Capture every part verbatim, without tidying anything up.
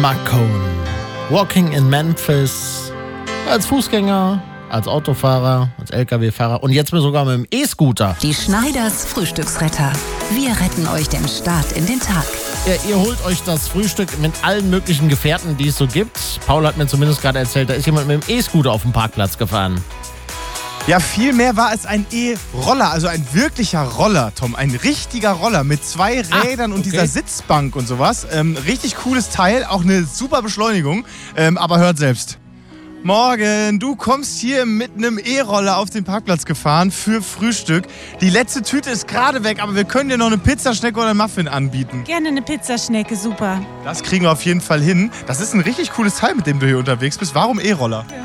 Mark Cohn. Walking in Memphis. Als Fußgänger, als Autofahrer, als L K W-Fahrer und jetzt sogar mit dem E-Scooter. Die Schneiders Frühstücksretter. Wir retten euch den Start in den Tag. Ja, ihr holt euch das Frühstück mit allen möglichen Gefährten, die es so gibt. Paul hat mir zumindest gerade erzählt, da ist jemand mit dem E-Scooter auf dem Parkplatz gefahren. Ja, vielmehr war es ein E-Roller, also ein wirklicher Roller, Tom. Ein richtiger Roller mit zwei Rädern ah, okay. und dieser Sitzbank und sowas. Ähm, richtig cooles Teil, auch eine super Beschleunigung. Ähm, aber hört selbst. Morgen, du kommst hier mit einem E-Roller auf den Parkplatz gefahren für Frühstück. Die letzte Tüte ist gerade weg, aber wir können dir noch eine Pizzaschnecke oder einen Muffin anbieten. Gerne eine Pizzaschnecke, super. Das kriegen wir auf jeden Fall hin. Das ist ein richtig cooles Teil, mit dem du hier unterwegs bist. Warum E-Roller? Ja.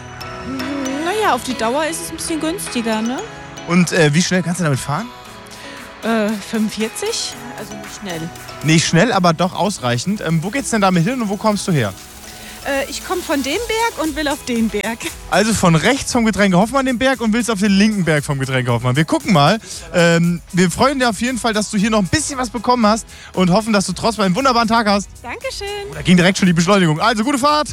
Naja, auf die Dauer ist es ein bisschen günstiger, ne? Und äh, wie schnell kannst du damit fahren? Äh, fünfundvierzig, also nicht schnell. Nicht schnell, aber doch ausreichend. Ähm, wo geht's denn damit hin und wo kommst du her? Äh, ich komme von dem Berg und will auf den Berg. Also von rechts vom Getränke Hoffmann den Berg und willst auf den linken Berg vom Getränke Hoffmann. Wir gucken mal. Ähm, wir freuen dir auf jeden Fall, dass du hier noch ein bisschen was bekommen hast und hoffen, dass du trotzdem einen wunderbaren Tag hast. Dankeschön. Da ging direkt schon die Beschleunigung. Also gute Fahrt.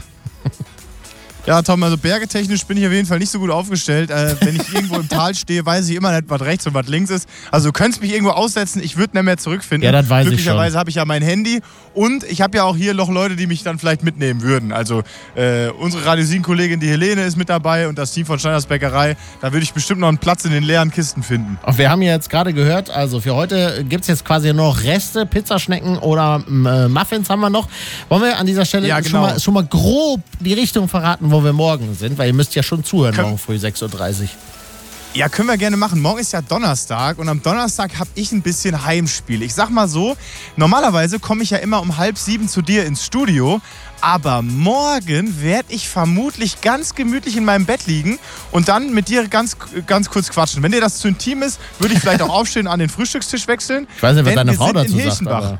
Ja, Tom, also bergetechnisch bin ich auf jeden Fall nicht so gut aufgestellt. Äh, wenn ich irgendwo im Tal stehe, weiß ich immer nicht, was rechts und was links ist. Also du könntest mich irgendwo aussetzen, ich würde nicht mehr zurückfinden. Ja, das weiß ich schon. Glücklicherweise habe ich ja mein Handy und ich habe ja auch hier noch Leute, die mich dann vielleicht mitnehmen würden. Also äh, unsere Radio sieben-Kollegin, die Helene, ist mit dabei und das Team von Schneiders Bäckerei. Da würde ich bestimmt noch einen Platz in den leeren Kisten finden. Und wir haben ja jetzt gerade gehört, also für heute gibt es jetzt quasi nur noch Reste, Pizzaschnecken oder äh, Muffins haben wir noch. Wollen wir an dieser Stelle ja, genau. schon, mal, schon mal grob die Richtung verraten, wo wir morgen sind? Weil ihr müsst ja schon zuhören, Kön- morgen früh sechs Uhr dreißig. Ja, können wir gerne machen. Morgen ist ja Donnerstag und am Donnerstag habe ich ein bisschen Heimspiel. Ich sag mal so, normalerweise komme ich ja immer um halb sieben zu dir ins Studio, aber morgen werde ich vermutlich ganz gemütlich in meinem Bett liegen und dann mit dir ganz, ganz kurz quatschen. Wenn dir das zu intim ist, würde ich vielleicht auch aufstehen und an den Frühstückstisch wechseln. Ich weiß nicht, was Denn deine wir Frau sind dazu in sagt. Aber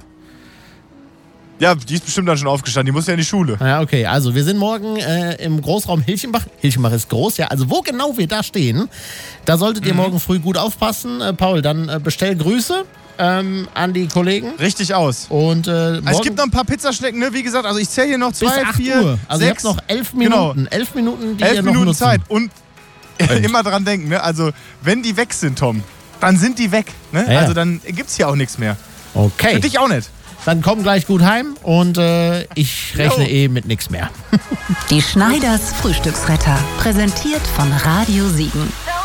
ja, die ist bestimmt dann schon aufgestanden. Die muss ja in die Schule. ja, okay. Also wir sind morgen äh, im Großraum Hilchenbach. Hilchenbach ist groß, ja. Also wo genau wir da stehen, da solltet ihr mhm. morgen früh gut aufpassen. Äh, Paul, dann äh, bestell Grüße ähm, an die Kollegen. Richtig aus. Und äh, es gibt noch ein paar Pizzaschnecken, ne? Wie gesagt, also ich zähle hier noch zwei, bis acht vier, Uhr. Also sechs. ihr habt noch elf Minuten. Genau. Elf Minuten, die elf ihr noch Minuten nutzen. Zeit. Und immer dran denken, ne? Also wenn die weg sind, Tom, dann sind die weg. Ne? Ja. Also dann gibt's hier auch nichts mehr. Okay. Für dich auch nicht. Dann komm gleich gut heim und äh, ich rechne jo. eh mit nichts mehr. Die Schneiders Frühstücksretter, präsentiert von Radio sieben.